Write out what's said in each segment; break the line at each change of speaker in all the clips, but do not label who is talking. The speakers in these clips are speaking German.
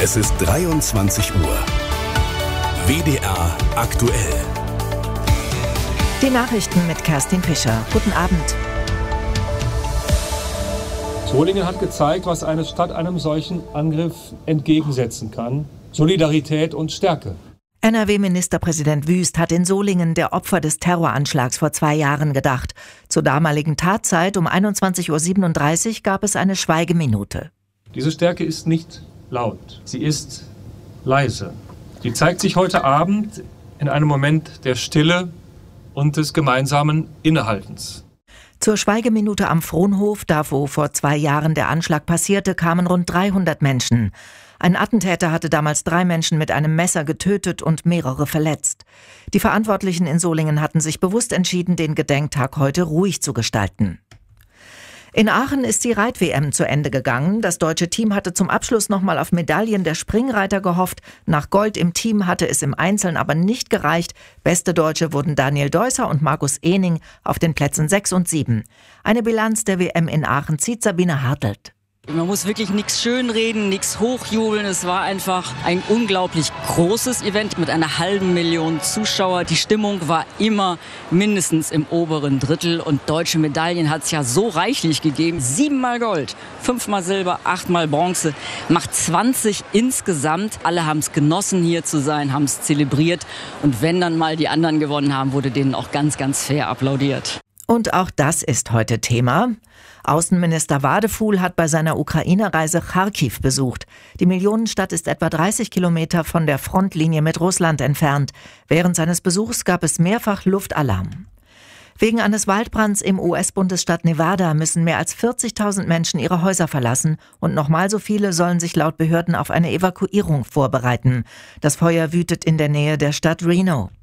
Es ist 23 Uhr. WDR aktuell.
Die Nachrichten mit Kerstin Fischer. Guten Abend.
Solingen hat gezeigt, was eine Stadt einem solchen Angriff entgegensetzen kann. Solidarität und Stärke.
NRW-Ministerpräsident Wüst hat in Solingen der Opfer des Terroranschlags vor 2 Jahren gedacht. Zur damaligen Tatzeit um 21.37 Uhr gab es eine Schweigeminute.
Diese Stärke ist nicht laut, sie ist leise. Sie zeigt sich heute Abend in einem Moment der Stille und des gemeinsamen Innehaltens.
Zur Schweigeminute am Fronhof, da wo vor 2 Jahren der Anschlag passierte, kamen rund 300 Menschen. Ein Attentäter hatte damals 3 Menschen mit einem Messer getötet und mehrere verletzt. Die Verantwortlichen in Solingen hatten sich bewusst entschieden, den Gedenktag heute ruhig zu gestalten. In Aachen ist die Reit-WM zu Ende gegangen. Das deutsche Team hatte zum Abschluss nochmal auf Medaillen der Springreiter gehofft. Nach Gold im Team hatte es im Einzelnen aber nicht gereicht. Beste Deutsche wurden Daniel Deusser und Markus Ehning auf den Plätzen 6 und 7. Eine Bilanz der WM in Aachen zieht Sabine Hartelt.
Man muss wirklich nichts schönreden, nichts hochjubeln. Es war einfach ein unglaublich großes Event mit einer 500.000 Zuschauer. Die Stimmung war immer mindestens im oberen Drittel. Und deutsche Medaillen hat es ja so reichlich gegeben. 7-mal Gold, 5-mal Silber, 8-mal Bronze. Macht 20 insgesamt. Alle haben es genossen, hier zu sein, haben es zelebriert. Und wenn dann mal die anderen gewonnen haben, wurde denen auch ganz, ganz fair applaudiert.
Und auch das ist heute Thema. Außenminister Wadefuhl hat bei seiner Ukraine-Reise Charkiw besucht. Die Millionenstadt ist etwa 30 Kilometer von der Frontlinie mit Russland entfernt. Während seines Besuchs gab es mehrfach Luftalarm. Wegen eines Waldbrands im US-Bundesstaat Nevada müssen mehr als 40.000 Menschen ihre Häuser verlassen und nochmal so viele sollen sich laut Behörden auf eine Evakuierung vorbereiten. Das Feuer wütet in der Nähe der Stadt Reno.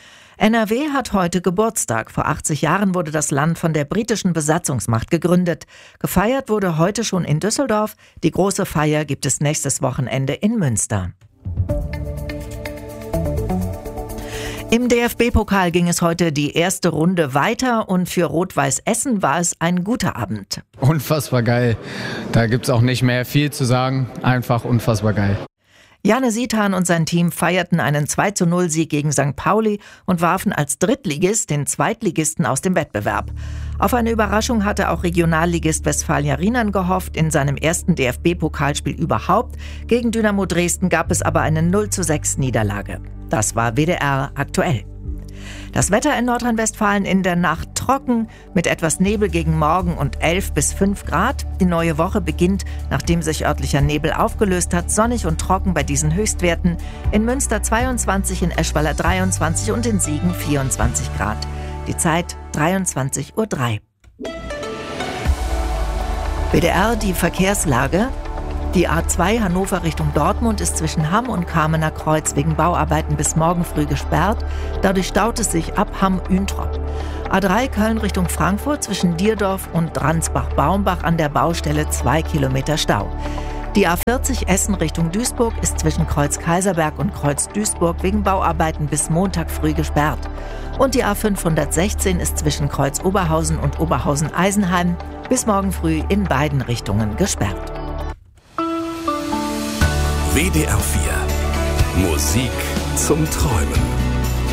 NRW hat heute Geburtstag. Vor 80 Jahren wurde das Land von der britischen Besatzungsmacht gegründet. Gefeiert wurde heute schon in Düsseldorf. Die große Feier gibt es nächstes Wochenende in Münster. Im DFB-Pokal ging es heute die erste Runde weiter und für Rot-Weiß Essen war es ein guter Abend.
Unfassbar geil. Da gibt's auch nicht mehr viel zu sagen. Einfach unfassbar geil.
Jane Sitan und sein Team feierten einen 2:0-Sieg gegen St. Pauli und warfen als Drittligist den Zweitligisten aus dem Wettbewerb. Auf eine Überraschung hatte auch Regionalligist Westfalia Rheinland gehofft in seinem ersten DFB-Pokalspiel überhaupt. Gegen Dynamo Dresden gab es aber eine 0:6 Niederlage. Das war WDR aktuell. Das Wetter in Nordrhein-Westfalen in der Nacht trocken, mit etwas Nebel gegen Morgen und 11 bis 5 Grad. Die neue Woche beginnt, nachdem sich örtlicher Nebel aufgelöst hat, sonnig und trocken bei diesen Höchstwerten. In Münster 22, in Eschweiler 23 und in Siegen 24 Grad. Die Zeit 23:03 Uhr. WDR, die Verkehrslage. Die A2 Hannover Richtung Dortmund ist zwischen Hamm und Kamener Kreuz wegen Bauarbeiten bis morgen früh gesperrt. Dadurch staut es sich ab Hamm-Üntrop. A3 Köln Richtung Frankfurt zwischen Dierdorf und Dransbach-Baumbach an der Baustelle 2 Kilometer Stau. Die A40 Essen Richtung Duisburg ist zwischen Kreuz Kaiserberg und Kreuz Duisburg wegen Bauarbeiten bis Montag früh gesperrt. Und die A516 ist zwischen Kreuz Oberhausen und Oberhausen-Eisenheim bis morgen früh in beiden Richtungen gesperrt.
WDR 4. Musik zum Träumen.